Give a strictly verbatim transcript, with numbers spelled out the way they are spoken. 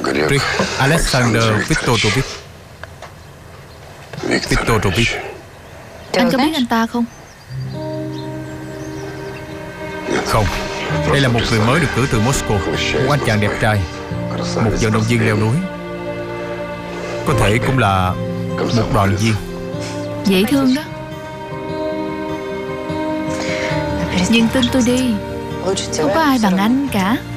Rick Alexander Viktorovich. Viktorovich. Anh có biết anh ta không? Không. Đây là một người mới được cử từ Moscow. Một anh chàng đẹp trai, một vận động viên leo núi, có thể cũng là một đoàn viên. Dễ thương đó. Nhưng tin tôi đi, không có ai bằng anh cả.